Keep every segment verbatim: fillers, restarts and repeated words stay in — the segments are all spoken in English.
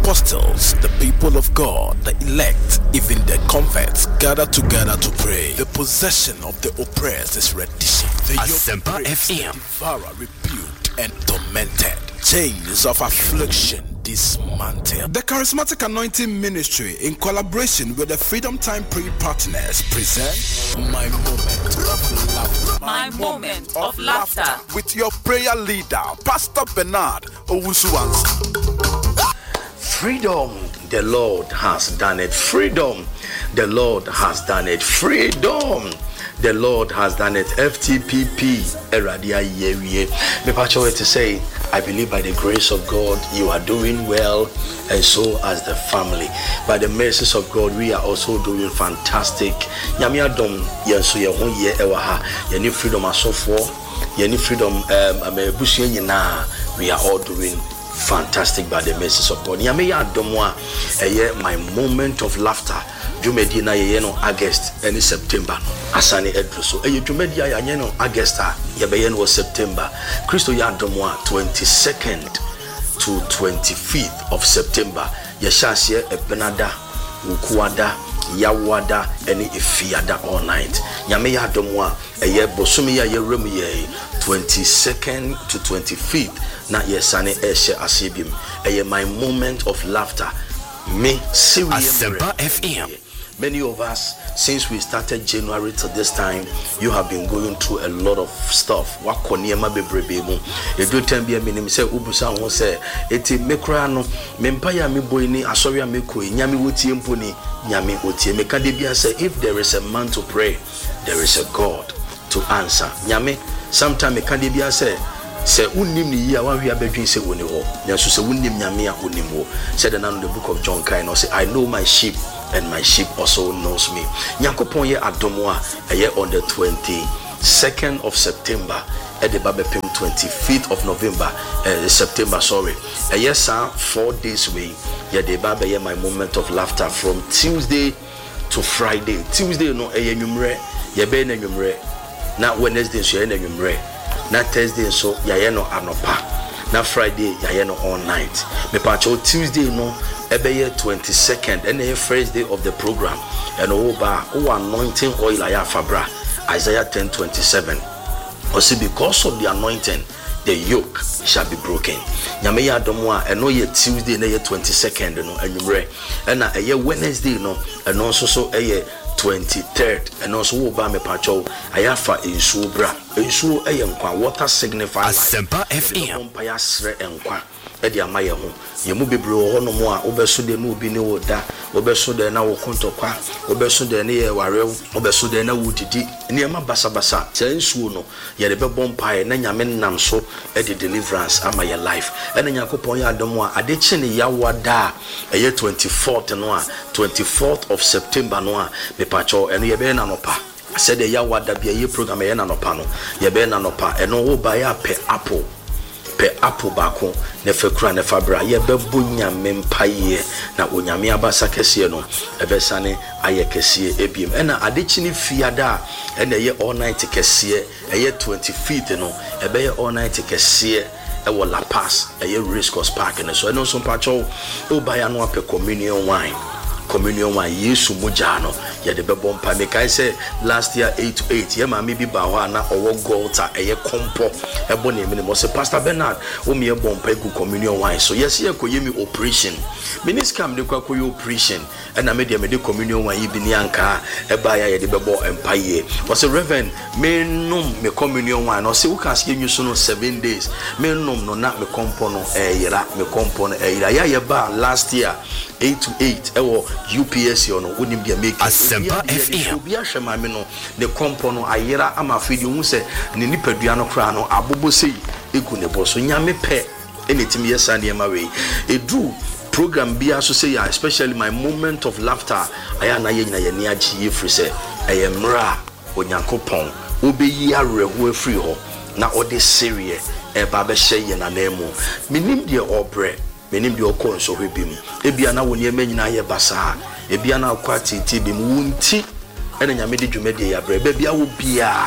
apostles, the people of God, the elect, even the converts gather together to pray. The possession of the oppressed is rendition. The Asempa F M. devourer rebuked and tormented. Chains of affliction dismantled. The Charismatic Anointing Ministry, in collaboration with the Freedom Time Prayer Partners, present My Moment of Laughter. My Moment of Laughter. With your prayer leader, Pastor Bernard Owusu-Ansah. Freedom, the Lord has done it. Freedom, the Lord has done it. Freedom, the Lord has done it. F T P P, Eradia Yewie. Me pacho to say, I believe by the grace of God, you are doing well, and so as the family. By the mercies of God, we are also doing fantastic. Nyame adom, yenso ye ho ye ewa ha. Ye ni freedom asofo, ye ni freedom um amebusu nyina. We are all doing fantastic by the mercies of God. Nyame ya adomwa eye my moment of laughter. Jumedi na ye no August any September asane edru so eye jumedi ya ye no August ye be ye no September. Christo ya adomwa twenty-second to twenty-fifth of September ye shase ebenada ukuada yawada any ifiada all night. Nyame ya adomwa eye bosumi ya ye remu ye twenty-second to twenty-fifth na yesane eshe asibim eye my moment of laughter. Me serious Asempa F M. Many of us, since we started January to this time, you have been going through a lot of stuff. Wakoniema bebrebemu. Edu tembi me nim say ubusa ho say eti mekra no mempaya me boy ni asori ameko nyame wotie mponi nyame wotie meka de bia say if there is a man to pray, there is a God to answer. Nyame sometime meka de bia say say unim ni ya wan hia bedwin say woni ho nso say unim nyame a unim ho said the the book of John kind say I know my sheep and my sheep also knows me. Nyankopon ye adomo a eye on the twenty-second of September at the Babepim twenty-fifth of November uh, September sorry eye sa four days way ye the Baba ye my moment of laughter from Tuesday to Friday. Tuesday no eye nwumre ye be na nwumre na Wednesday so ye na nwumre na Thursday so yaye no anopa na Friday yaye no all night. Me pacho Tuesday no ebeye twenty-second and the first day of the program and oba o anointing oil aya fabra Isaiah ten twenty-seven. Or see because of the anointing the yoke shall be broken. Nyame ya adomo a eno ye Tuesday na ye twenty-second no anwumre and na eye Wednesday no eno so so eye twenty-third and also oba me pacho ayafa ensuo bra ensuo eye nkwa water signify Asempa F M ompa ya sre enkwa e dia maye ho yemu bebre ho no mo a obeso de no obi ne woda obeso de na wo kontokwa obeso de ne ye warew obeso de na wudidi ne ma basa basa se ensuo no ye de be bompa ye na nyame nam so e de deliverance ama your life e na yakopon ya adomo a ade chi ne ya wada eye twenty-fourth no a twenty-fourth of September no a me pacho eno ye be na nopa said the ya wada bia ye program ye na nopa no ye be na nopa eno wo ba ya pe apple pe apple bako ne fekura ne fabra ye bebo nyame mpaye na onyame abasa kese no ebesane aye kese ebiem ena adechi ni fiada ena ye all night kese eye twenty-fifth no ebe ye all night kese e wo La Paz eye Race Course Park ne so eno so pacho o ba ya no ape communion wine communion wine yesu mujano ya de bebo mpa me kai say last year eight to eight ye ma me bi ba ho na owo golta eye kompo ebo ne me mo say Pastor Bernard o me e bompa egu communion wine so yes ye koye me operation miniscam de kwa koye operation na me de me de communion wine bi ni anka e ba ya ye de bebo empa ye was a reverend me num me communion wine no say we can see you so no seven days me num no na me kompo no e yira me kompo no e yira ya ye ba last year eight to eight e wo U P S you know unim dia make Asempa F M obi ahwe ma me no ne kompo no ayira ama fidi hu se ne nipadua no kra no abobo sei egu ne boso nyame pe enetimi yesa ne ma we edu program bia so say especially my moment of laughter aya na ye nyina ye ne agi ye free se ayemra onyankopon obeyi areho afri ho na ode serie e ba be hye ye na nemu minim de obre menim de okon so hwebim ebia na woni emanyina ye basa ebia na akwati ti bim wunti ena nyame de dwumade ya bre bia wo bia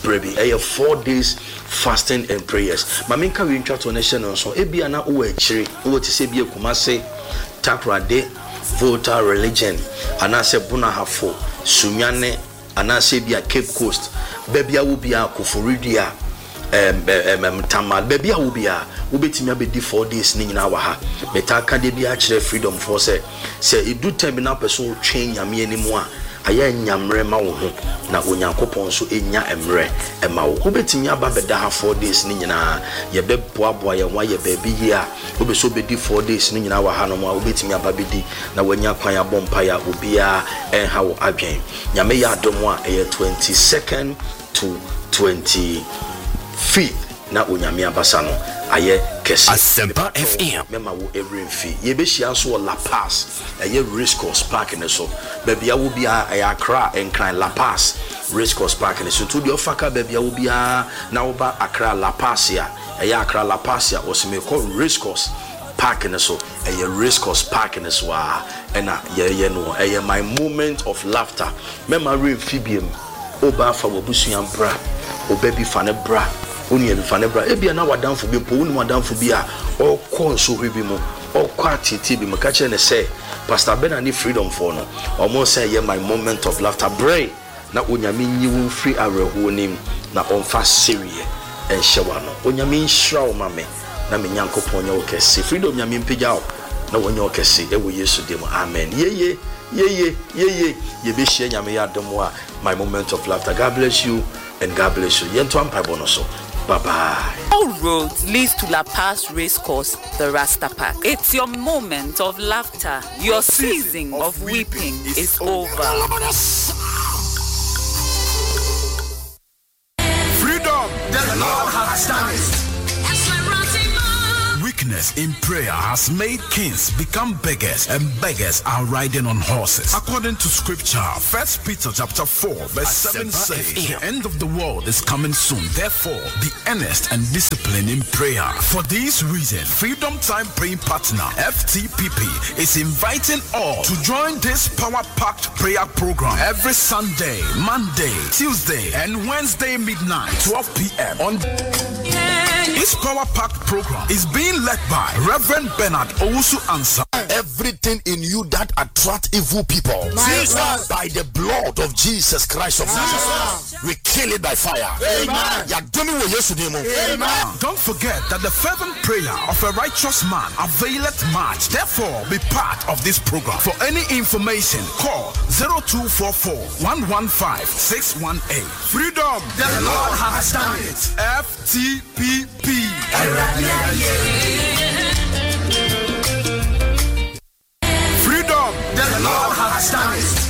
Brebi. A four days fasting and prayers. Maminka we intro to nation so ebia na uwe chiri uwe ti se bia Kumase Takrade Volta religion anase buna hafo sunyane anase bia Cape Coast bebia wo bia Koforidia em em tamal bebia wo bia wo betimi abedi four days ni nyina wa ha metaka de bia kire freedom for say say edu time na person twen nyame animu a aya nyamre ma wo ho na onyankopon so enya emre ema wo wo betimi aba beda ha four days ni nyina ye beboaboa ye wa ye baby yi a wo be so bedi four days ni nyina wa ha no ma wo betimi aba bedi na wanya kwan abompa ya obia enha wo adwen nyame ya adomo a eye twenty-second to twenty-fifth na onyame abasa no aye kesi Asempa F M mema wo every fee ye be hia so La Paz aye Race Course Park ne so babia wo bia aye Accra enkran La Paz Race Course Park ne so to the ofaka babia wo bia na wo ba Accra La Paz ya aye Accra La Paz ya osime ko Race Course Park ne so aye Race Course Park ne so a ena ye ye no aye my moment of laughter mema re fibium oba fa wo busuan bra obabi fa ne bra oni ebi fa ne bra ebia na wadanfo bi mpo oni wadanfo bi a okọ so hwe bi mu okọ atiti bi mu ka che ne say Pastor Ben ani freedom for no omo say ye my moment of laughter bray na onyame nyi wo free areho nim na onfa serie en hyewa no onyame nhira o mame na me nyankopon nya okese freedom nyame mpegya o na wonya okese e wo Yesu dem amen yeye yeye yeye ye be hye nyame ya demo a my moment of laughter. God bless you and God bless you yento ampa bonoso. Bye bye. All roads leads to La Paz Race Course, the Rasta Park. It's your moment of laughter. Your season of weeping is over. Freedom, the Lord has done it. Weakness in prayer has made kings become beggars, and beggars are riding on horses. According to scripture, First Peter chapter four, verse seven says, the end of the world is coming soon. Therefore, be earnest and disciplined in prayer. For this reason, Freedom Time Praying Partner, F T P P, is inviting all to join this power-packed prayer program every Sunday, Monday, Tuesday, and Wednesday midnight, twelve p.m. on this power-packed program is being led by Reverend Bernard Owusu Ansah. Everything in you that attract evil people, Jesus, by the blood of Jesus Christ of Nazareth, we kill it by fire. Amen. Amen. Don't forget that the fervent prayer of a righteous man availeth much. Therefore, be part of this program. For any information, call zero two four four, one one five, six one eight. Freedom, the Lord has done it. F T P P. Freedom, the Lord has done it.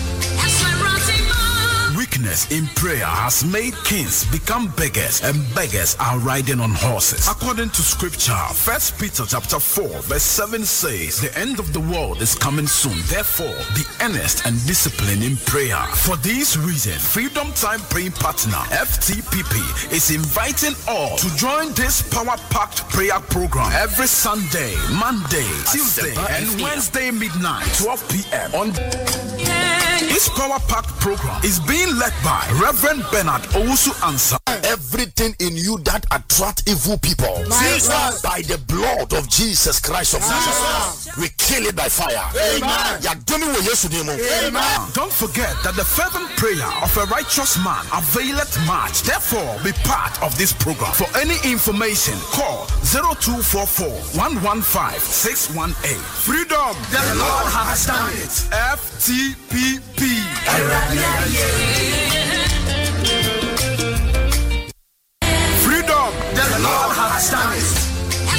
Weakness in prayer has made kings become beggars, and beggars are riding on horses. According to scripture, First Peter chapter four, verse seven says, the end of the world is coming soon. Therefore, be earnest and disciplined in prayer. For this reason, Freedom Time Praying Partner, F T P P, is inviting all to join this power-packed prayer program every Sunday, Monday, Tuesday, and Wednesday midnight, twelve p.m. on this power-packed program is being led by Reverend Bernard Owusu Ansah. Everything in you that attract evil people, Jesus, by the blood of Jesus Christ of Nazareth, we kill it by fire. Amen. Amen. Don't forget that the fervent prayer of a righteous man availeth much. Therefore, be part of this program. For any information, call zero two four four, one one five, six one eight. Freedom, the Lord has done it. F T P P. Freedom, the Lord has done it.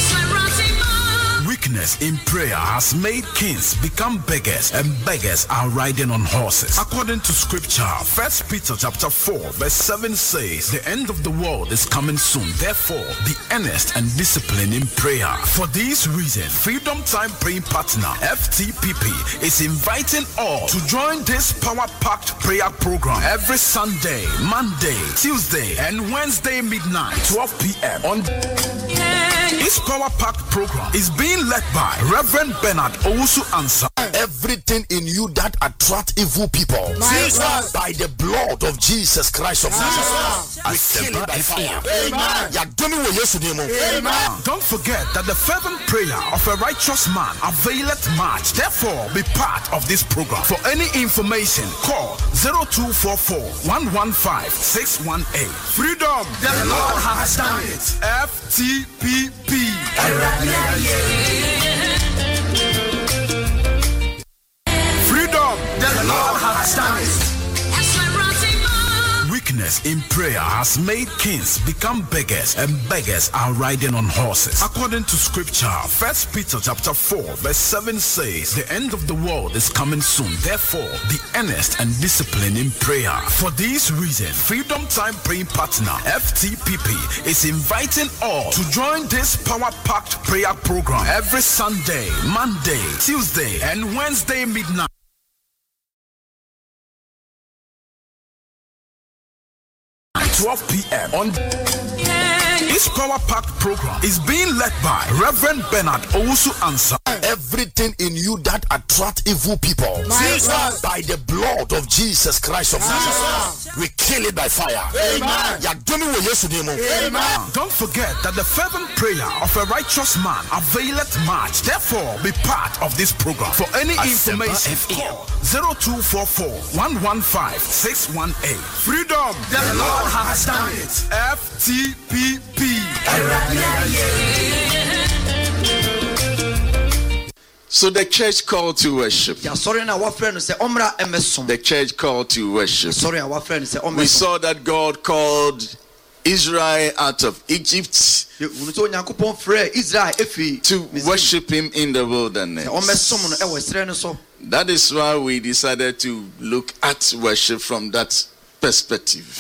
Weakness in prayer has made kings become beggars, and beggars are riding on horses. According to scripture, First Peter chapter four, verse seven says, the end of the world is coming soon. Therefore, be earnest and disciplined in prayer. For this reason, Freedom Time Praying Partner, F T P P, is inviting all to join this power-packed prayer program every Sunday, Monday, Tuesday, and Wednesday midnight, twelve p.m. on This power-packed program is being led by Reverend Bernard Owusu Ansah. Everything in you that attract evil people, Jesus, by the blood of Jesus Christ of Nazareth, we kill it by fire. Amen. Amen. Don't forget that the fervent prayer of a righteous man availeth much. Therefore, be part of this program. For any information, call zero two four four, one one five, six one eight. Freedom, the Lord has done it. F T P P. Freedom, the Lord has done it. Weakness in prayer has made kings become beggars, and beggars are riding on horses. According to scripture, First Peter chapter four verse seven says, the end of the world is coming soon. Therefore, be earnest and disciplined in prayer. For this reason, Freedom Time Praying Partner F T P P is inviting all to join this power-packed prayer program every Sunday, Monday, Tuesday, and Wednesday midnight. twelve p.m. on this power-packed program is being led by Reverend Bernard Owusu Ansah. Everything in you that attract evil people, Jesus, by the blood of Jesus Christ of Nazareth, we kill it by fire. Amen. Amen. Don't forget that the fervent prayer of a righteous man availeth much. Therefore, be part of this program. For any information, call zero two four four, one one five, six one eight. Freedom, the Lord has done it. F T P P. So the church called to worship. The church called to worship. We saw that God called Israel out of Egypt to worship him in the wilderness. That is why we decided to look at worship from that perspective.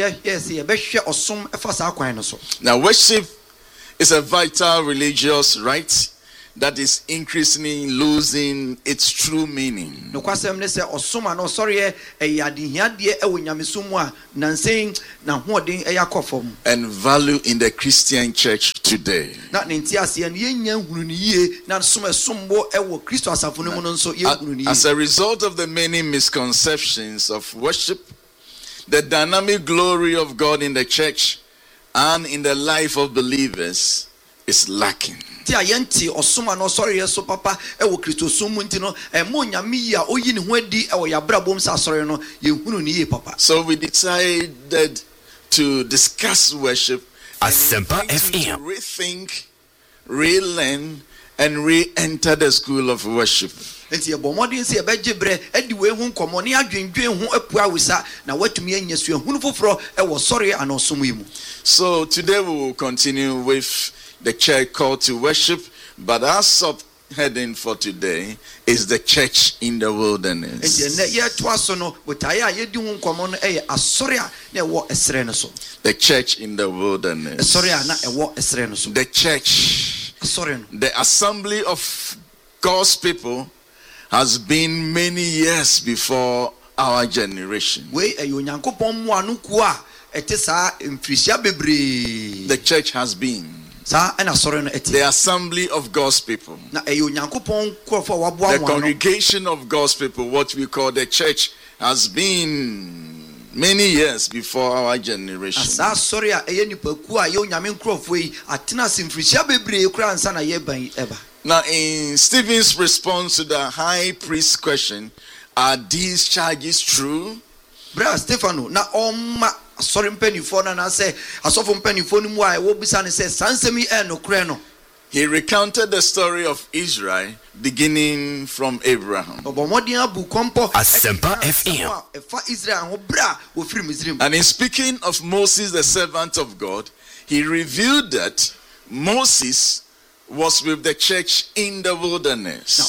Now, worship is a vital religious right that is increasingly losing its true meaning and value in the Christian church today. As a result of the many misconceptions of worship, the dynamic glory of God in the church and in the life of believers is lacking. So we decided to discuss worship and to rethink, relearn, and re-enter the school of worship. So today we will continue with the church call to worship, but our subheading for today is the church in the wilderness. The church in the wilderness. The church, the assembly of God's people, has been many years before our generation. The church has been the assembly of God's people, the congregation of God's people, what we call the church, has been many years before our generation. Now, in Stephen's response to the high priest question, are these charges true? Brother Stephen, na oma sorry mpenifo na na say asofo mpenifo ni mu a wo bisa ne say sansemi e no kure no. He recounted the story of Israel beginning from Abraham. Asempa F M. And in speaking of Moses, the servant of God, he revealed that Moses was with the church in the wilderness.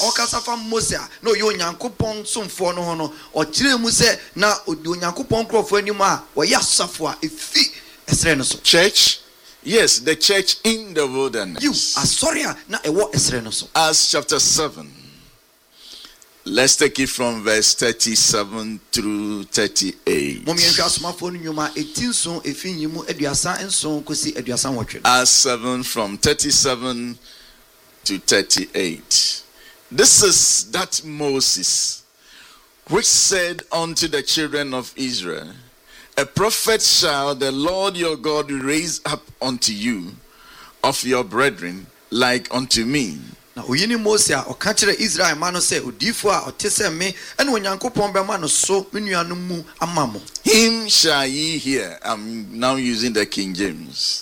Church, yes, the church in the wilderness. Acts chapter seven. Let's take it from verse thirty-seven through thirty-eight. As seven from thirty-seven to thirty-eight. This is that Moses which said unto the children of Israel, a prophet shall the Lord your God raise up unto you of your brethren like unto me. Na oyini Mose a okachire Israel ma no se odifo a otese me ene onyankopon be ma no so menuanu mu amamo. Him shall ye hear. I'm now using the King James.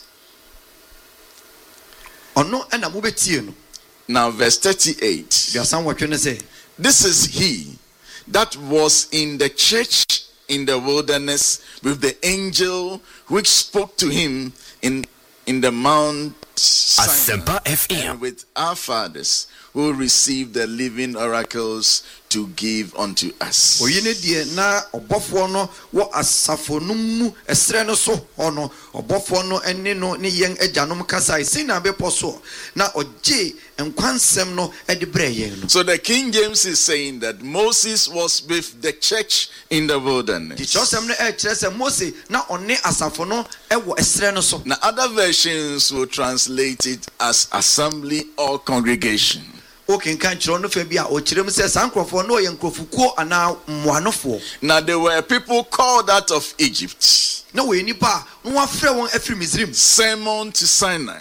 Ono ena mo betie no. Now verse thirty-eight. This is he that was in the church in the wilderness with the angel which spoke to him in in the Mount Sinai, and with our fathers who received the living oracles to give unto us. Oyine die na obofo no wo asafo no mu esre no so ono obofo no ene no ne yen ajanom kasa sin na bepo so na oje enkwansem no e de bre yen no. So the King James is saying that Moses was with the church in the wilderness. Di chosem no e kire se Moses na one asafo no e wo esre no so. Now other versions will translate it as assembly or congregation. Now there were people called out of Egypt. Sermon to Sinai.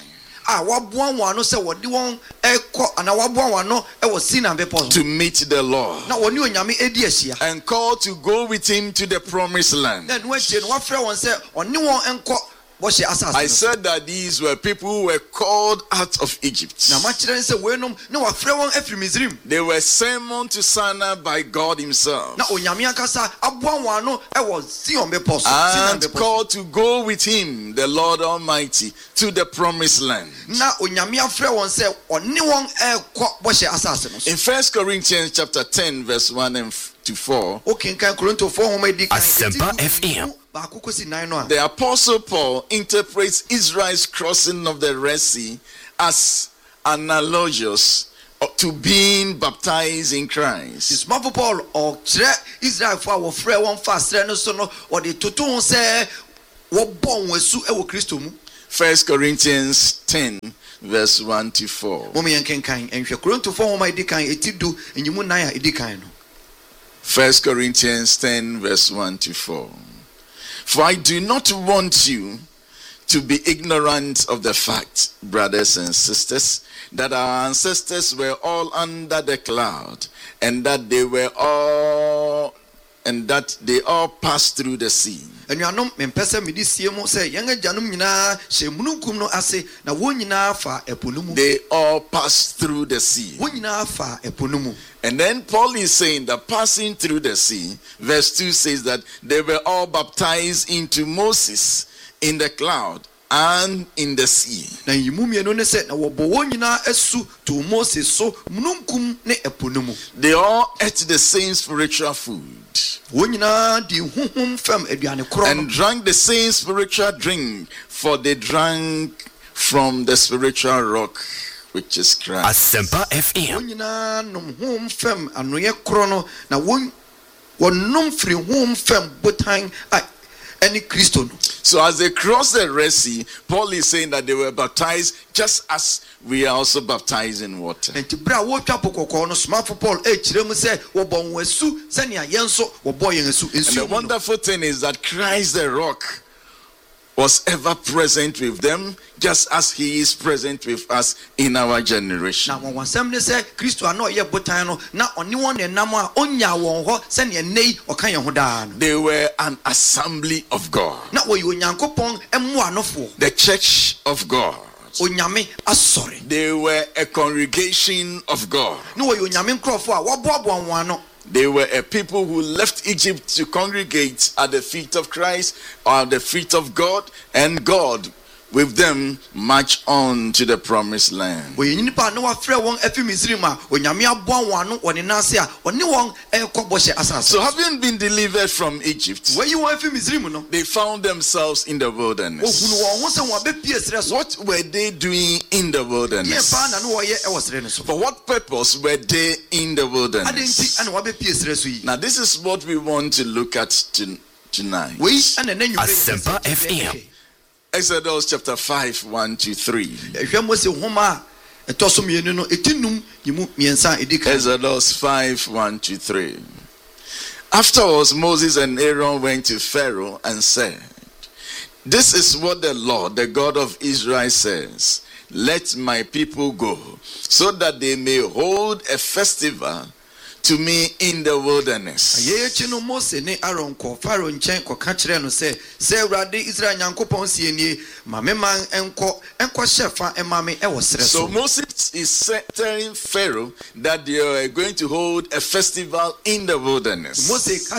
To meet the Lord. And called to go with him to the promised land. I said that these were people who were called out of Egypt. They were summoned to Sinai by God himself. And called to go with him, the Lord Almighty, to the promised land. In First Corinthians chapter ten, verse one and to four, Asempa F M. The Apostle Paul interprets Israel's crossing of the Red Sea as analogous to being baptized in Christ. First Corinthians ten, verse one to four. First Corinthians ten, verse one to four. For I do not want you to be ignorant of the fact, brothers and sisters, that our ancestors were all under the cloud, and that they were all and that they all passed through the sea. They all passed through the sea. And then Paul is saying that passing through the sea, verse two says that they were all baptized into Moses in the cloud and in the sea. They all ate the same spiritual food and drank the same spiritual drink, for they drank from the spiritual rock, which is Christ. Asempa F M. So as they crossed the Red Sea, Paul is saying that they were baptized just as we are also baptized in water. And the wonderful thing is that Christ the rock was ever present with them, just as he is present with us in our generation. They were an assembly of God, the church of God. They were a congregation of God. They were a people who left Egypt to congregate at the feet of Christ or at the feet of God, and God with them march on to the promised land. So having been delivered from Egypt, they found themselves in the wilderness. What were they doing in the wilderness? For what purpose were they in the wilderness? Now this is what we want to look at to, tonight. Asempa F M. Exodus chapter five, one to three. Exodus five, one to three. Afterwards, Moses and Aaron went to Pharaoh and said, "This is what the Lord, the God of Israel, says. Let my people go, so that they may hold a festival to me in the wilderness." So Moses is telling Pharaoh that they are going to hold a festival in the wilderness.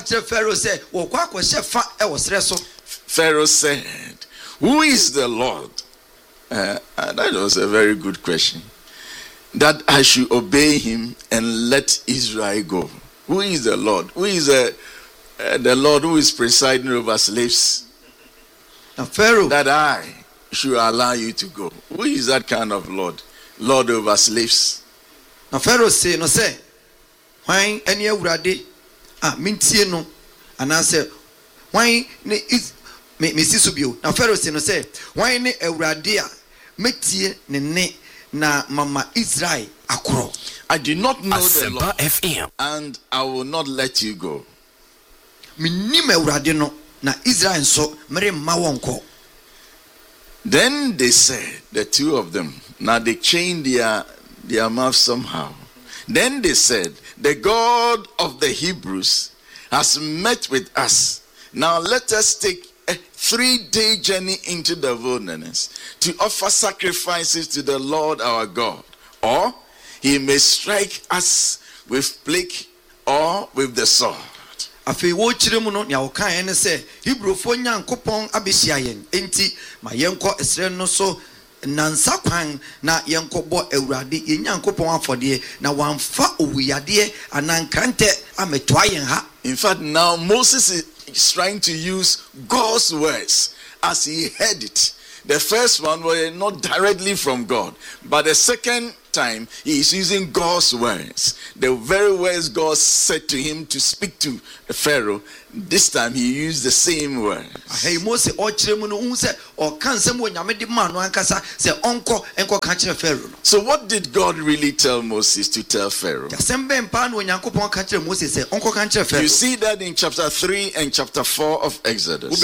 Pharaoh said, "Who is the Lord?" Uh, that was a very good question. That I should obey him and let Israel go. Who is the Lord? Who is uh, uh, the Lord who is presiding over slaves? Now, Pharaoh, that I should allow you to go. Who is that kind of Lord? Lord over slaves. Now Pharaoh say, no say, why any urade? Ah, mintie no, and I say, why ne is me me sisubio. Now Pharaoh say, no say, why ne urade? Metie ne ne. Na mama Israel akro. I do not know Asempa the Lord, F M. and I will not let you go. Na Israel so mere mawonko. Then they said, the two of them, now they chained their their mouth somehow. Then they said, the God of the Hebrews has met with us. Now let us take a three-day journey into the wilderness to offer sacrifices to the Lord our God, or he may strike us with plague or with the sword. Afi wo chire mu no nya wo kan ene se Hebrewfo nyankopon abehia yen enti ma yenko esre no so nansa kwan na yenko bo awurade yen nyankopon afode na wamfa owuyade anankrante ametoa yen ha. In fact, now Moses is trying to use God's words as he heard it. The first one was not directly from God, but the second time he is using God's words, the very words God said to him to speak to Pharaoh. This time he used the same words. Hey Moses, o chiremu no unse o kan sem wo nyame de ma no ankasa se onko enko ka kire Pharaoh. So what did God really tell Moses to tell Pharaoh? You see that in chapter three and chapter four of Exodus.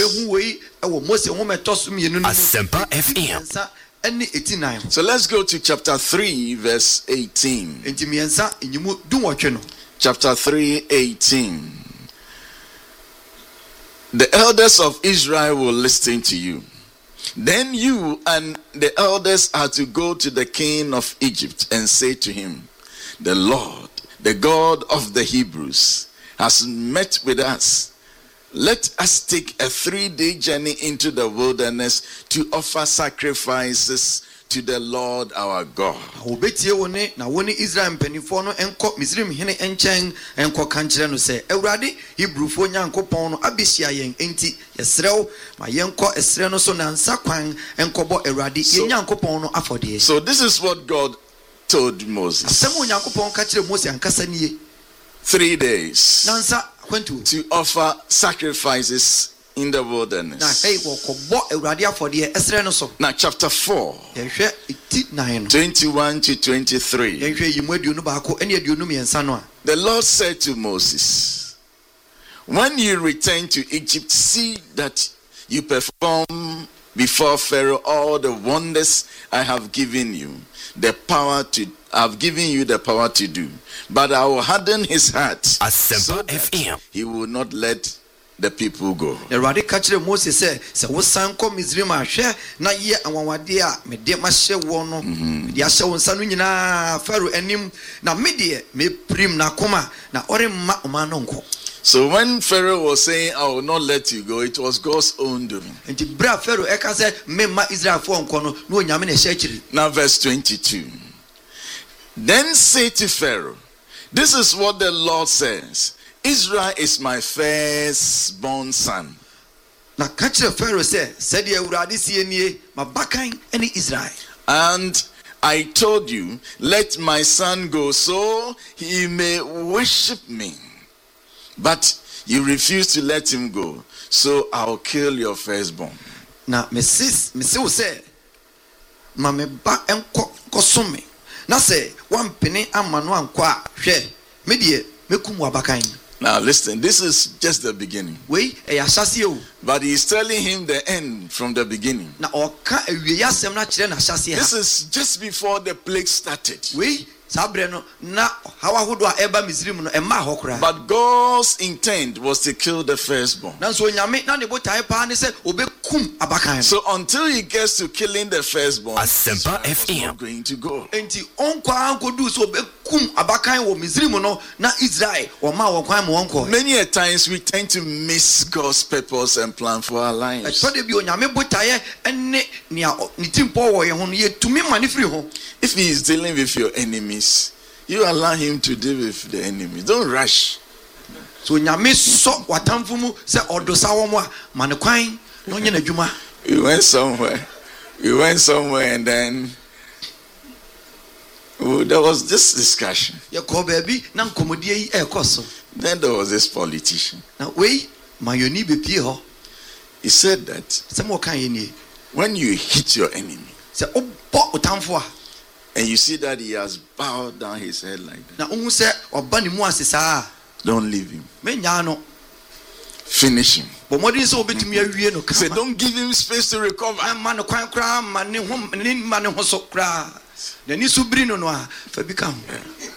Asempa F M. So let's go to chapter three, verse eighteen. Chapter three, eighteen. The elders of Israel will listen to you. Then you and the elders are to go to the king of Egypt and say to him, the Lord, the God of the Hebrews, has met with us. Let us take a three-day journey into the wilderness to offer sacrifices to the Lord our God. So, so this is what God told Moses. Three days to offer sacrifices in the wilderness. Now chapter four, twenty-one to twenty-three. The Lord said to Moses, when you return to Egypt, see that you perform before Pharaoh all the wonders I have given you, the power to I've given you the power to do. But I will harden his heart so that he will not let the people go. Awurade ka kyerɛ Mose sɛ sɛ wosan kɔ Misraim ahwɛ na yɛ anwanwade a mede mahyɛ wo no mede ahyɛ wo nsa no nyinaa Pharaoh anim na me deɛ meprim n'akoma na ɔremma ɔman no nkɔ. So when Pharaoh was saying, I will not let you go, it was God's own doing. Nti bra Pharaoh ɛka sɛ memma Israelfoɔ nkɔ no na onyame na ɛhyɛ akyiri. Now verse twenty-two. Then say to Pharaoh, this is what the Lord says. Israel is my firstborn son. Na ka kyerɛ Pharaoh sɛ sɛdeɛ Awurade sie nie mabakan ɛne Israel. And I told you, let my son go so he may worship me. But you refuse to let him go, so I'll kill your firstborn. Na mesis mesiw sɛ ma me ba enko kosome. Na sɛ wampene ama no ankɔ a hwɛ me deɛ mekum wabakan. Now listen, this is just the beginning. Wei ɛyɛ ahyase o. But he's telling him the end from the beginning. Na ɔka awie asɛm na kyerɛ na ahyase ha. This is just before the plague started. Wei sabre no na hawa hodo a eba Misrim no ɛma hɔ kora. But God's intent was to kill the firstborn. Na so nyame na ne botae pa ne sɛ obekum abakan. So until he gets to killing the firstborn, Asempa F M not going to go. Enti onkwa ankodu so obekum abakan wɔ Misrim no na Israel wɔ ma wɔ kwan mo onkɔ. Many a times we tend to miss God's purpose and plan for our lives. Ɛtɔ de bi onyame botae ɛne nea ne timpo wɔ yɛ ho no yɛtumi ma ne firi ho. If he is dealing with your enemies, you allow him to deal with the enemies. Don't rush. So nyame so watamfo mu sɛ ɔdosa wɔ mo a ma ne kwan na ɔnyɛ n'adwuma. We went somewhere. We went somewhere and then oh, there was this discussion. Yɛkɔ baabi na nkɔmmɔdie yi ɛkɔ so. Then there was this politician. Na wei mayoni bepie hɔ. He said that Sɛ mo kan yɛ nie. when you hit your enemy Sɛ ɔbɔ otamfo a and you see that he has bowed down his head like that, na ohun sɛ ɔba ne mu ase saa don't leave him. menya no Finish him. bɔ mmɔden sɛ wobɛtumi awie no Say, kama don't give him space to recover. na ma no kwan koraa ma ne ho ne ma ne ho so koraa n'ani so biri no no a fa bi ka ho.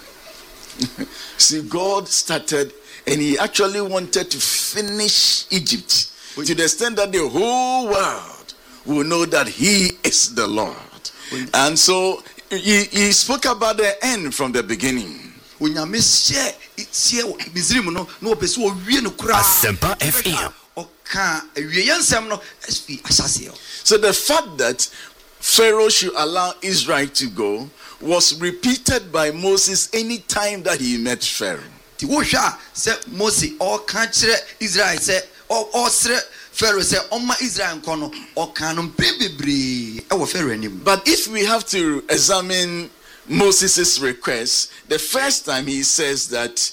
See, God started and he actually wanted to finish Egypt to the extent that the whole world will know that he is the Lord. And so he, he spoke about the end from the beginning. onyame hyɛ tie Misrim no na ɔpɛ sɛ ɔwie no koraa. Asempa F M ɔka awie yɛ nsɛm no ɛfi ahyase. So the fact that Pharaoh should allow Israel to go was repeated by Moses any time that he met Pharaoh. Ti wohwɛ a sɛ Mose ɔka kyerɛ Israel sɛ ɔsrɛ Pharaoh sɛ ɔma Israel nkɔ no ɔka no bebree ɛwɔ Pharaoh anim. But if we have to examine Moses' request, the first time he says that,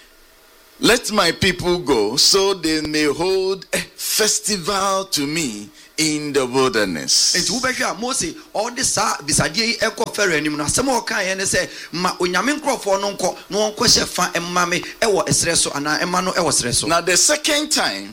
let my people go so they may hold a festival to me in the wilderness. Enti wobɛhwɛ a Mose ɔde saa bisadeɛ yi ɛkɔ Pharaoh anim na asɛm a ɔka yɛ ne sɛ ma onyame nkurɔfoɔ no nkɔ na wɔnkɔ hyɛ fa ɛma me ɛwɔ ɛsrɛ so anaa ɛma no ɛwɔ srɛ so. Now the second time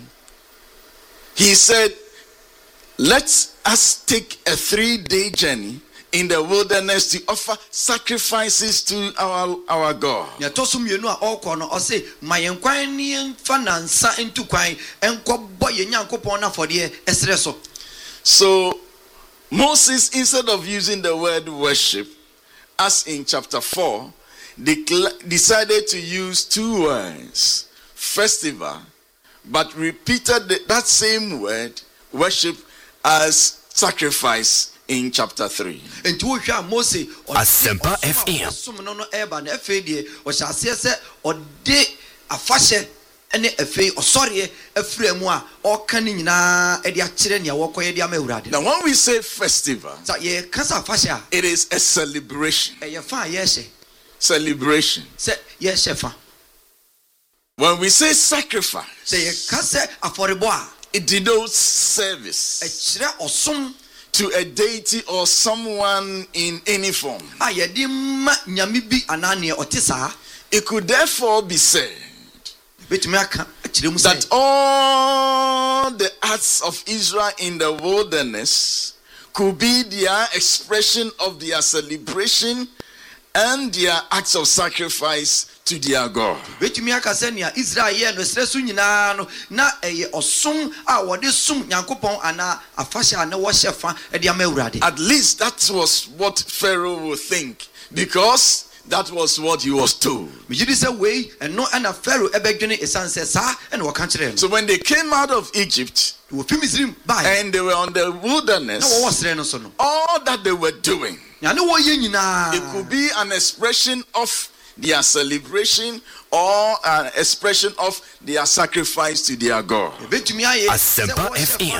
he said, let us take a three-day journey in the wilderness to offer sacrifices to our our God. Ya to so mienu a ɔkɔ no ɔse ma yɛn kwan ne yɛmfa nansa ntu kwan ɛnkɔ bɔ yɛn Nyankopɔn na afɔdeɛ ɛsrɛ so. So Moses, instead of using the word worship as in chapter four, decla- decided to use two words, festival, but repeated the, that same word, worship, as sacrifice in chapter three. Enti wo hwɛ a Mose Asempa F M som no no ɛba na afei deɛ ɔhyɛ aseɛ sɛ ɔde afahyɛ ɛne afei ɔsɔreɛ afiri mu a ɔka ne nyinaa ɛde akyerɛ nea wɔkɔyɛ de ama Awurade. Now when we say festival, Sa yɛ kasa afahyɛ a it is a celebration. ɛyɛ fa a yɛhyɛ Celebration. sɛ yɛhyɛ fa. When we say sacrifice, Sɛ yɛ kasa afɔrebɔ a it denotes service ɛkyerɛ ɔsom to a deity or someone in any form. a yɛde ma nyame bi anaa nea ɔte saa. It could therefore be said Betumi aka akyerɛ mu that sɛ all the acts of Israel in the wilderness could be their expression of their celebration and their acts of sacrifice to their God. At least that was what Pharaoh would think, because that was what he was told. So when they came out of Egypt and they were on the wilderness, all that they were doing, it could be an expression of their celebration or an expression of their sacrifice to their God. Asempa F M.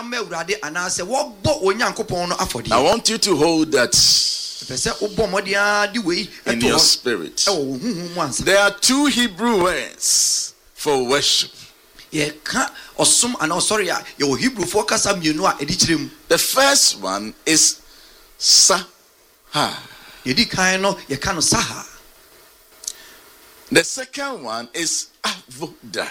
I want you to hold that in your spirit. There are two Hebrew words for worship. The first one is saha. The second one is avoda.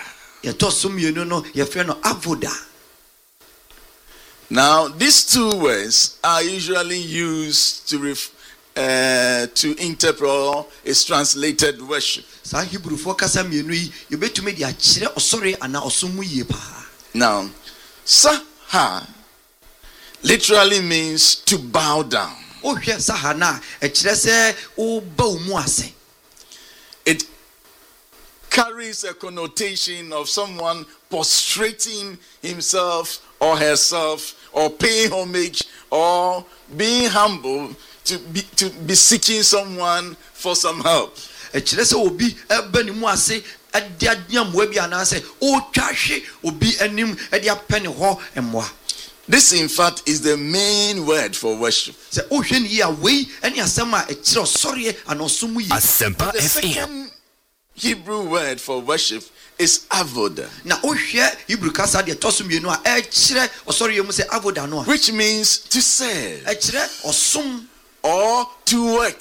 Now, these two words are usually used to ref, uh, to interpret or is translated worship. Now, saha literally means to bow down. It carries a connotation of someone prostrating himself or herself, or paying homage, or being humble to be to be seeking someone for some help. This, in fact, is the main word for worship. The second Hebrew word for worship is avoda, which means to serve or to work.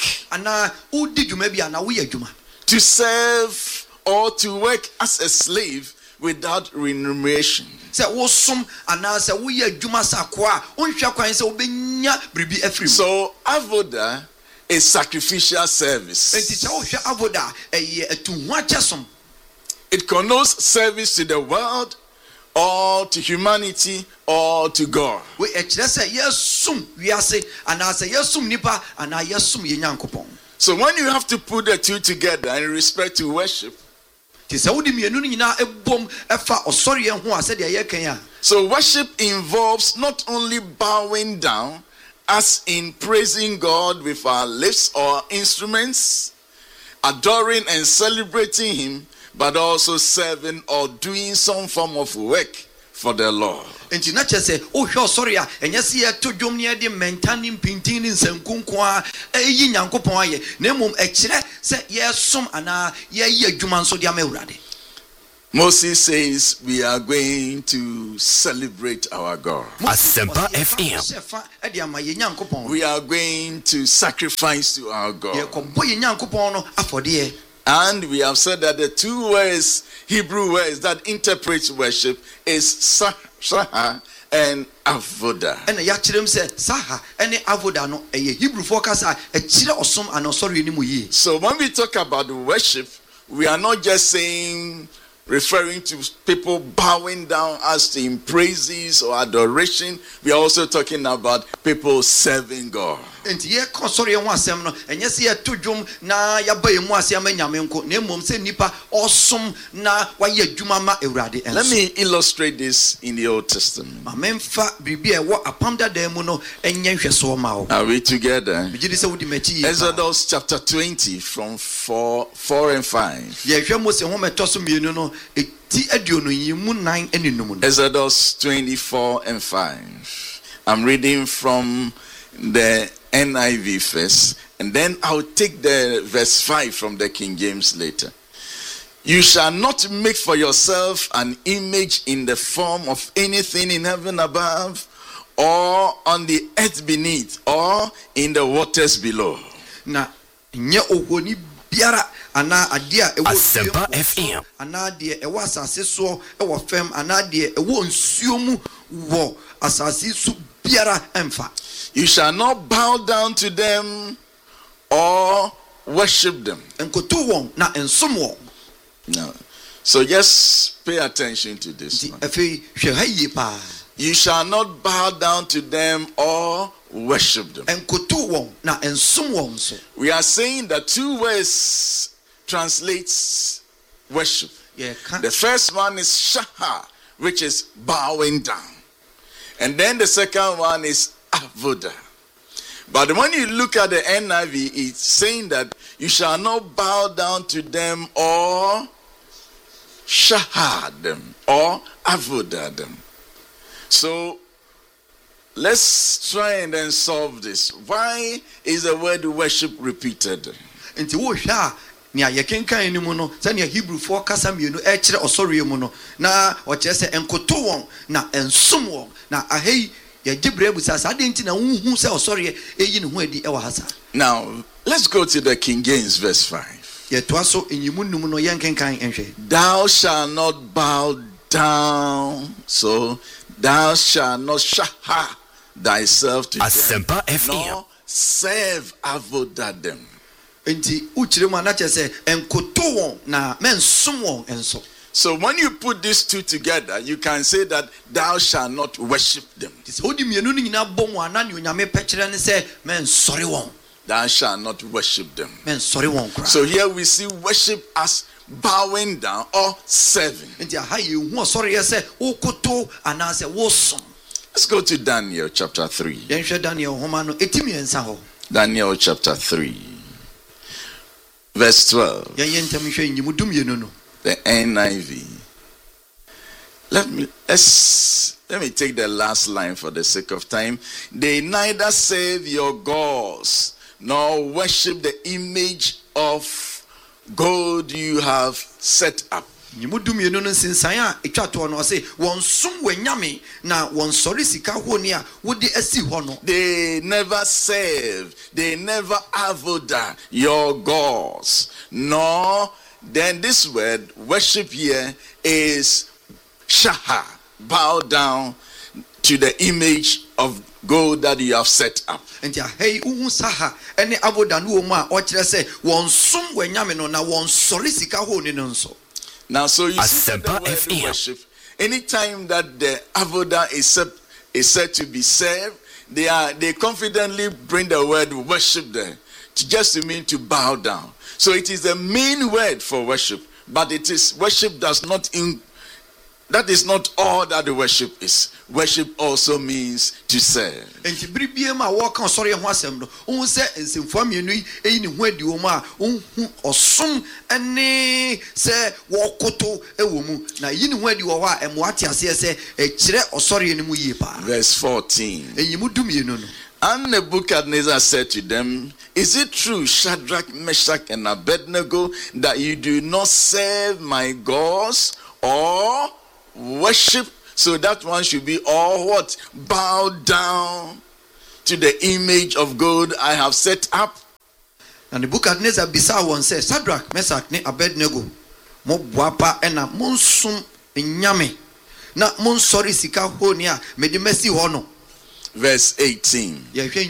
To serve or to work as a slave without remuneration. So avoda is sacrificial service. It connotes service to the world, or to humanity, or to God. So when you have to put the two together in respect to worship, so worship involves not only bowing down, as in praising God with our lips or instruments, adoring and celebrating Him, but also serving or doing some form of work for the Lord. Moses says we are going to celebrate our God. Asempa F M. We are going to sacrifice to our God. And we have said that the two words, Hebrew words that interpret worship is saha and avoda. So when we talk about worship, we are not just saying, referring to people bowing down as in praises or adoration. We are also talking about people serving God. Let me illustrate this in the Old Testament. Are we together? Exodus chapter twenty from four, four and five. Exodus twenty-four and five. I'm reading from the N I V first, and then I'll take the verse five from the King James later. You shall not make for yourself an image in the form of anything in heaven above, or on the earth beneath, or in the waters below. Na nye ohoni biara ana adia ewo Asempa F M. Ana de ewo asase so ewo fam ana de ewo nsuo mu wo asase su biara emfa. You shall not bow down to them or worship them. No. So just pay attention to this one. You shall not bow down to them or worship them. We are saying that two words translates worship. The first one is shaha, which is bowing down. And then the second one is avoda. But when you look at the N I V, it's saying that you shall not bow down to them or shahad them or avoda them. So let's try and then solve this. Why is the word worship repeated? Nia yekenkan enimu no se nia Hebrew for kasa mienu e kire osori mu no na o kire se enkoto won na ensom won na ahei ye gibre busa sa de nti na unhu se osori eyi ne ho adi e wa hasa. Now let's go to the King James verse five. Ye to aso enyimu num no yenkenkan enhwe. Thou shalt not bow down, so thou shalt not shaha thyself to Asempa them, nor serve avoda them. So when you put these two together, you can say that thou shalt not worship them. Thou shalt not worship them. So here we see worship as bowing down or serving. Let's go to Daniel chapter three. Daniel chapter three. Verse twelve. The N I V. Let me let's, let me take the last line for the sake of time. They neither serve your gods nor worship the image of God you have set up. They never serve, they never avoda your gods, nor then this word worship here is shaha, bow down to the image of God that you have set up. And ya hey uhu saha any avoda no ma o kire se won sum wenyame no na won sori sika ho ni no nso. Now, so you see the word worship. Anytime that the avoda is said, is said to be served, they are they confidently bring the word worship there, to just to mean to bow down. So it is the main word for worship, but it is worship does not in. That is not all that the worship is. Worship also means to serve. And to bring ma walk on sorry and wasem no. Un say and some family ni e ni ho adi o ma un osom ene say wokoto e wo mu na yi ni ho adi wo wa e mo ate ase se e kire osori ni mu yi pa. Verse fourteen. Enyi mu dum ye no no. And Nebuchadnezzar said to them, is it true, Shadrach, Meshach, and Abednego, that you do not serve my gods or worship? So that one should be all what? Bow down to the image of God I have set up. And Nebuchadnezzar bisa one says, Shadrach, Meshach, ne Abednego, mo boapa ena monsum nyame na monsori sika ho ni a me de mesi ho no. Verse eighteen.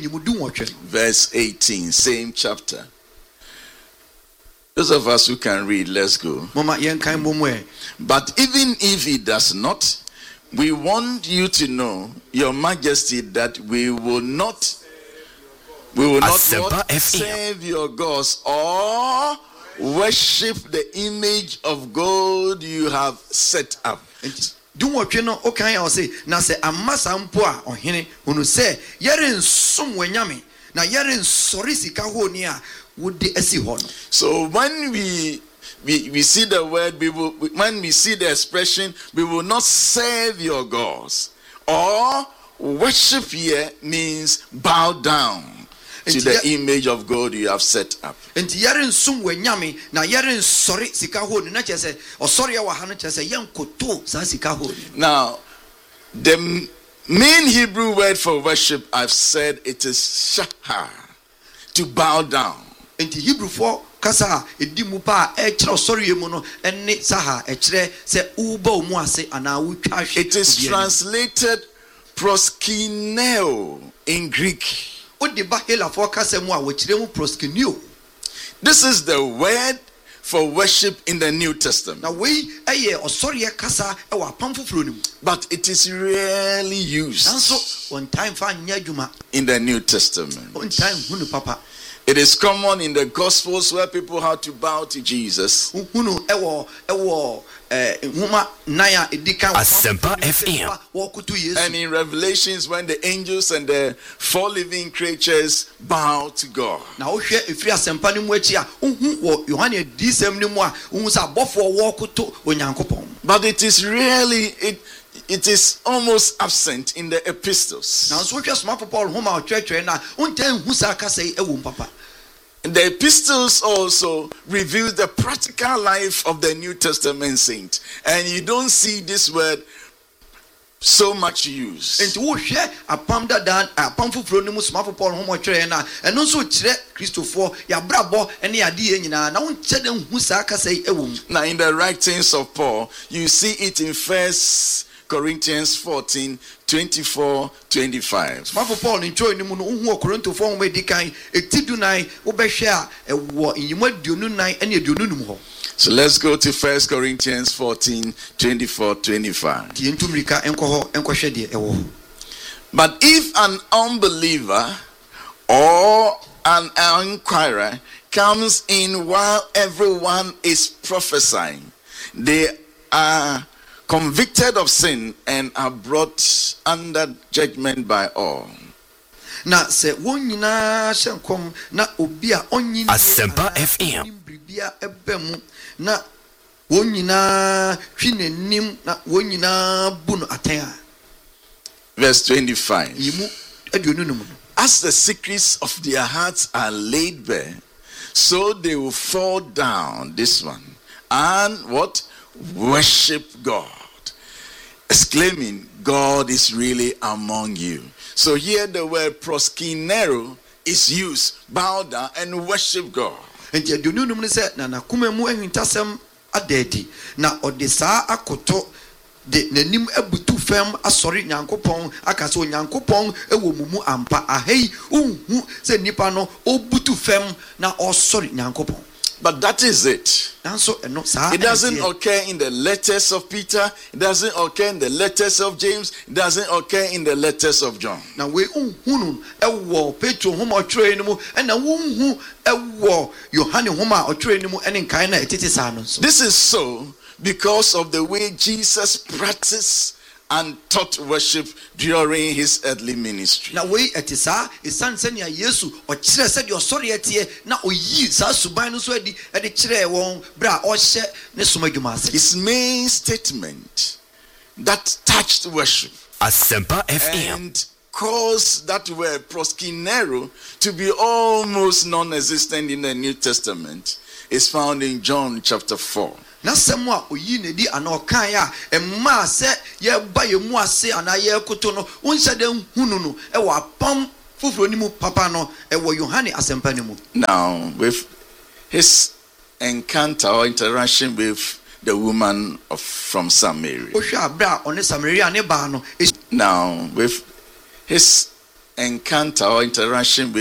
Verse eighteen, same chapter. Those of us who can read, let's go. But even if he does not, we want you to know, Your Majesty, that we will not, we will not serve your gods or worship the image of God you have set up. Do what you know, okay, I'll say, na se amasa mpoa ohene, unu se, yere nsum wenyame, na yere nsori sika ho ni a wodi esi ho no. So when we we we see the word, we will, when we see the expression, we will not serve your gods, or worship here means bow down to the image of God you have set up. And yere nsum wenyame na yere nsori sika ho ni na chese osori ya wa ha no chese yenkoto sa sika ho ni. Now the main Hebrew word for worship, I've said, it is shaha, to bow down. And Hebrew for kasa edi mu pa e kire osori emu no ene saha e kire se uba mu ase ana wutwa hwe. It is translated proskineo in Greek. The This is the word for worship in the New Testament. But it is rarely used in the New Testament. It is common in the Gospels where people had to bow to Jesus. Asempa F M. And in Revelations when the angels and the four living creatures bow to God. But it is really, it, it is almost absent in the epistles. The epistles also reveal the practical life of the New Testament saint, and you don't see this word so much used. Now, in the writings of Paul, you see it in First Corinthians fourteen, twenty-four, twenty-five. So let's go to First Corinthians fourteen, twenty-four, twenty-five. But if an unbeliever or an inquirer comes in while everyone is prophesying, they are convicted of sin and are brought under judgment by all. Asempa F M. Verse twenty-five. As the secrets of their hearts are laid bare, so they will fall down, this one, and what? Worship God, exclaiming, God is really among you. So here the word proskinero is used, bow down and worship God. De nanim ebutu fem asori nyankopon akase onyankopon ewo mumu ampa ahei unhu se nipa no obutu fem na osori nyankopon. But that is it. It doesn't occur in the letters of Peter. It doesn't occur in the letters of James. It doesn't occur in the letters of John. Now we unhunu ewo Petro homa otwere ni mu na wonhu ewo Yohane homa otwere ni mu ene nkan na etete sa no so. This is so because of the way Jesus practiced and taught worship during his earthly ministry. Now we etisa isan senya Yesu o kire se de osori etie na oyi sa suban no so edi e de kire won bra o hye ne somadwuma ase. His main statement that touched worship Asempa F M and caused that word proskinero to be almost non-existent in the New Testament is found in John chapter four. Na semwa oyi ne di anokan ya emma se ye ba ye mu ase ana ye koto no wonhyɛ de hunu no e wa pam fufuro ni mu papa no e wo Yohane asempa ni mu. Now with his encounter or interaction with the woman of from Samaria. Ohwa abra one Samaria ne ba no. Now with his encounter or interaction with